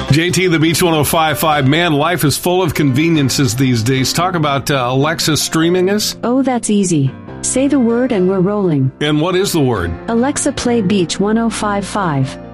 JT, the Beach 105.5. Man, life is full of conveniences these days. Talk about Alexa streaming us. Oh, that's easy. Say the word and we're rolling. And what is the word? Alexa, play Beach 105.5.